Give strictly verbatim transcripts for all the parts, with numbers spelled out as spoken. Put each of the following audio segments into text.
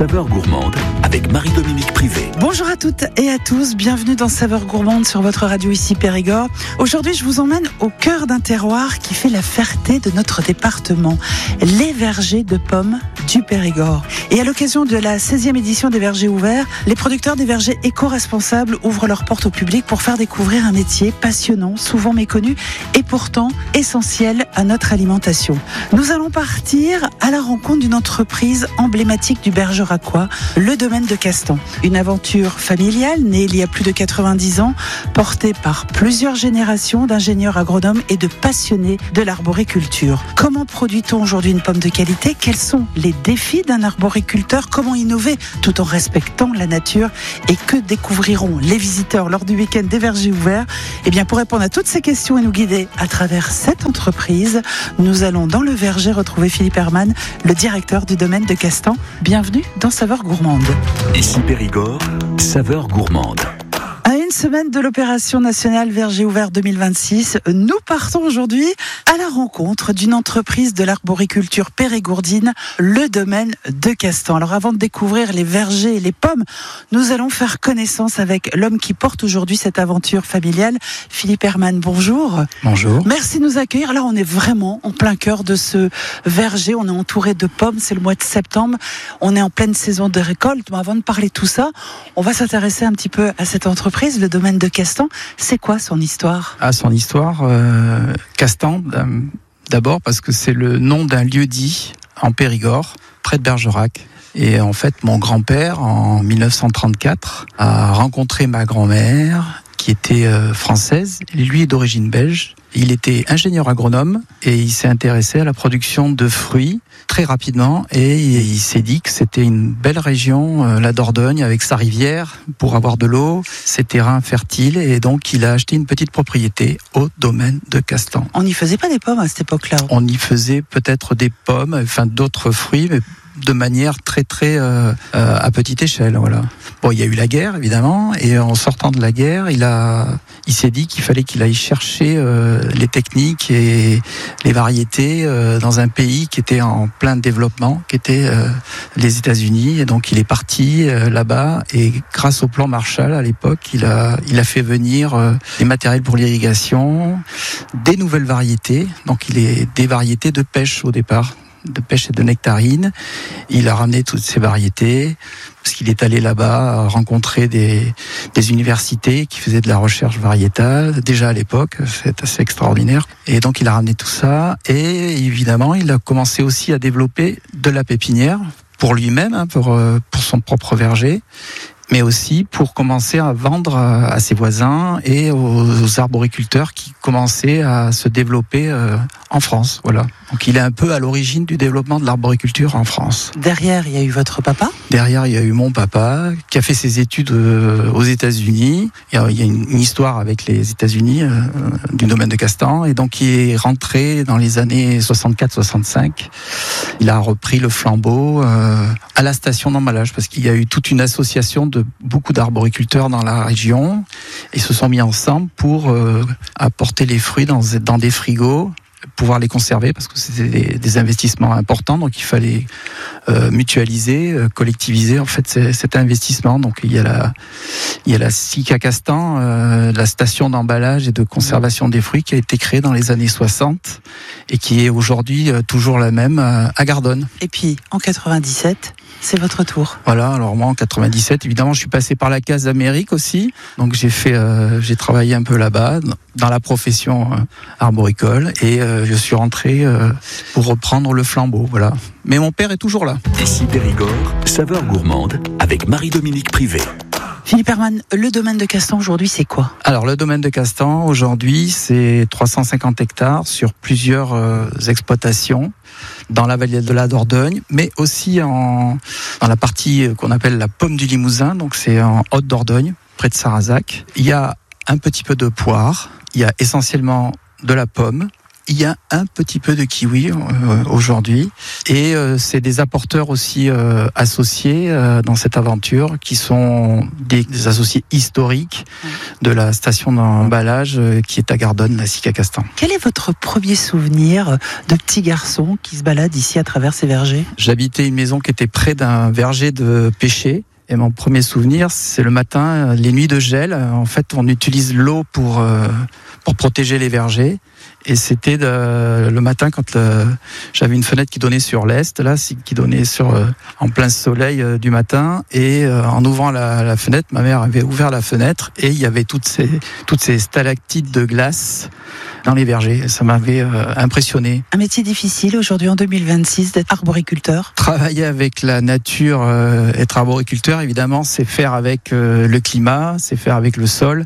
Saveurs gourmandes avec Marie-Dominique Privé. Bonjour à toutes et à tous, bienvenue dans Saveurs gourmandes sur votre radio ici Périgord. Aujourd'hui, je vous emmène au cœur d'un terroir qui fait la fierté de notre département, les vergers de pommes du Périgord. Et à l'occasion de la seizième édition des vergers ouverts, les producteurs des vergers éco-responsables ouvrent leurs portes au public pour faire découvrir un métier passionnant, souvent méconnu et pourtant essentiel à notre alimentation. Nous allons partir à la rencontre d'une entreprise emblématique du bergeracois, le domaine de Castan. Une aventure familiale née il y a plus de quatre-vingt-dix ans, portée par plusieurs générations d'ingénieurs agronomes et de passionnés de l'arboriculture. Comment produit-on aujourd'hui une pomme de qualité? Quels sont les défis d'un arboriculteur? Comment innover tout en respectant la nature? Et que découvriront les visiteurs lors du week-end des vergers ouverts? Eh bien, pour répondre à toutes ces questions et nous guider à travers cette entreprise, nous allons dans le verger retrouver Philippe Herman, le directeur du domaine de Castan. Bienvenue dans Saveurs gourmandes. Ici Périgord, Saveurs gourmandes. À une semaine de l'opération nationale Verger ouvert deux mille vingt-six, nous partons aujourd'hui à la rencontre d'une entreprise de l'arboriculture périgourdine, le domaine de Castan. Alors avant de découvrir les vergers et les pommes, nous allons faire connaissance avec l'homme qui porte aujourd'hui cette aventure familiale, Philippe Herman. Bonjour. Bonjour. Merci de nous accueillir. Là, on est vraiment en plein cœur de ce verger. On est entouré de pommes. C'est le mois de septembre. On est en pleine saison de récolte. Mais avant de parler de tout ça, on va s'intéresser un petit peu à cette entreprise. Le domaine de Castan, c'est quoi son histoire? Ah, son histoire, euh, Castan, d'abord parce que c'est le nom d'un lieu-dit en Périgord, près de Bergerac. Et en fait, mon grand-père, en mille neuf cent trente-quatre, a rencontré ma grand-mère, qui était euh, française. Lui est d'origine belge. Il était ingénieur agronome et il s'est intéressé à la production de fruits très rapidement et il s'est dit que c'était une belle région, euh, la Dordogne, avec sa rivière pour avoir de l'eau, ses terrains fertiles, et donc il a acheté une petite propriété au domaine de Castan. On n'y faisait pas des pommes à cette époque-là? On y faisait peut-être des pommes, enfin d'autres fruits, mais de manière très très euh, euh, à petite échelle, voilà. Bon, il y a eu la guerre évidemment, et en sortant de la guerre, il a, il s'est dit qu'il fallait qu'il aille chercher euh, les techniques et les variétés euh, dans un pays qui était en plein développement, qui était euh, les États-Unis, et donc il est parti euh, là-bas, et grâce au plan Marshall à l'époque, il a, il a fait venir euh, des matériels pour l'irrigation, des nouvelles variétés, donc il est des variétés de pêche au départ. de pêche et de nectarines. Il a ramené toutes ces variétés parce qu'il est allé là-bas rencontrer des, des universités qui faisaient de la recherche variétale, déjà à l'époque, c'est assez extraordinaire. Et donc il a ramené tout ça, et évidemment il a commencé aussi à développer de la pépinière pour lui-même, hein, pour, pour son propre verger, mais aussi pour commencer à vendre à ses voisins et aux arboriculteurs qui commençaient à se développer en France. Voilà. Donc il est un peu à l'origine du développement de l'arboriculture en France. Derrière, il y a eu votre papa? Derrière, il y a eu mon papa qui a fait ses études aux États-Unis. Il y a une histoire avec les États-Unis euh, du domaine de Castan, et donc il est rentré dans les années soixante-quatre soixante-cinq. Il a repris le flambeau euh, à la station d'emballage parce qu'il y a eu toute une association de beaucoup d'arboriculteurs dans la région, et ils se sont mis ensemble pour euh, apporter les fruits dans, dans des frigos, pouvoir les conserver parce que c'était des, des investissements importants, donc il fallait euh, mutualiser, euh, collectiviser en fait c- cet investissement. Donc il y a la, il y a la S I C A Castan, euh, la station d'emballage et de conservation des fruits qui a été créée dans les années soixante et qui est aujourd'hui euh, toujours la même euh, à Gardonne. Et puis en quatre-vingt-dix-sept, c'est votre tour. Voilà, alors moi en quatre-vingt-dix-sept, évidemment, je suis passé par la case d'Amérique aussi. Donc j'ai fait, euh, j'ai travaillé un peu là-bas dans la profession euh, arboricole, et euh, je suis rentré euh, pour reprendre le flambeau. Voilà. Mais mon père est toujours là. Ici Périgord, Saveurs gourmandes avec Marie-Dominique Privé. Philippe Herman, le domaine de Castan aujourd'hui, c'est quoi? Alors le domaine de Castan aujourd'hui, c'est trois cent cinquante hectares sur plusieurs euh, exploitations dans la vallée de la Dordogne, mais aussi en, dans la partie qu'on appelle la Pomme du Limousin, donc c'est en Haute-Dordogne, près de Sarrazac. Il y a un petit peu de poire, il y a essentiellement de la pomme, Il y a un petit peu de kiwi euh, aujourd'hui et euh, c'est des apporteurs aussi euh, associés euh, dans cette aventure qui sont des, des associés historiques de la station d'emballage euh, qui est à Gardonne, la Sica-Castan. Quel est votre premier souvenir de petit garçon qui se balade ici à travers ces vergers ? J'habitais une maison qui était près d'un verger de pêcher. Et mon premier souvenir, c'est le matin, les nuits de gel. En fait, on utilise l'eau pour, euh, pour protéger les vergers. Et c'était de, le matin quand le, j'avais une fenêtre qui donnait sur l'est, là, qui donnait sur euh, en plein soleil euh, du matin. Et euh, en ouvrant la, la fenêtre, ma mère avait ouvert la fenêtre et il y avait toutes ces toutes ces stalactites de glace dans les vergers. Ça m'avait euh, impressionné. Un métier difficile aujourd'hui en deux mille vingt-six d'être arboriculteur. Travailler avec la nature, euh, être arboriculteur, évidemment, c'est faire avec euh, le climat, c'est faire avec le sol.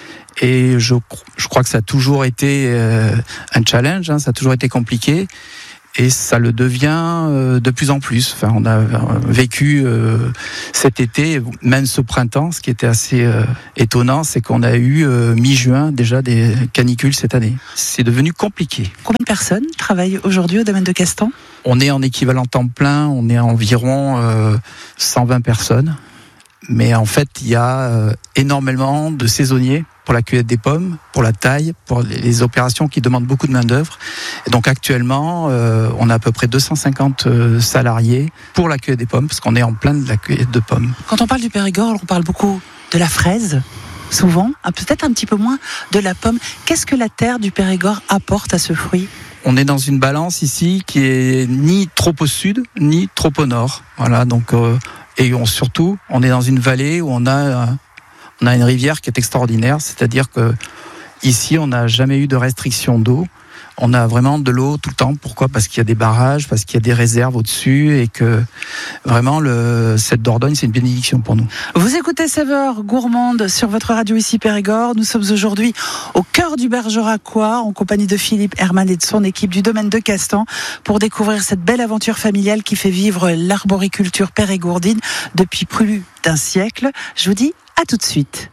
Et je, je crois que ça a toujours été euh, un challenge, hein, ça a toujours été compliqué. Et ça le devient euh, de plus en plus. Enfin, on a vécu euh, cet été, même ce printemps, ce qui était assez euh, étonnant, c'est qu'on a eu euh, mi-juin déjà des canicules cette année. C'est devenu compliqué. Combien de personnes travaillent aujourd'hui au domaine de Castan ? On est en équivalent temps plein, on est à environ euh, cent vingt personnes. Mais en fait, il y a euh, énormément de saisonniers pour la cueillette des pommes, pour la taille, pour les, les opérations qui demandent beaucoup de main-d'œuvre. Et donc actuellement, euh, on a à peu près deux cent cinquante euh, salariés pour la cueillette des pommes, parce qu'on est en plein de la cueillette de pommes. Quand on parle du Périgord, on parle beaucoup de la fraise, souvent, peut-être un petit peu moins de la pomme. Qu'est-ce que la terre du Périgord apporte à ce fruit ? On est dans une balance ici qui est ni trop au sud, ni trop au nord. Voilà, donc euh, et on, surtout, on est dans une vallée où on a, euh, on a une rivière qui est extraordinaire, c'est-à-dire que ici, on n'a jamais eu de restriction d'eau. On a vraiment de l'eau tout le temps. Pourquoi ? Parce qu'il y a des barrages, parce qu'il y a des réserves au-dessus et que vraiment, le, cette Dordogne, c'est une bénédiction pour nous. Vous écoutez Saveurs Gourmandes sur votre radio ici Périgord. Nous sommes aujourd'hui au cœur du Bergeracois en compagnie de Philippe Hermann et de son équipe du domaine de Castan pour découvrir cette belle aventure familiale qui fait vivre l'arboriculture périgourdine depuis plus d'un siècle. Je vous dis à tout de suite.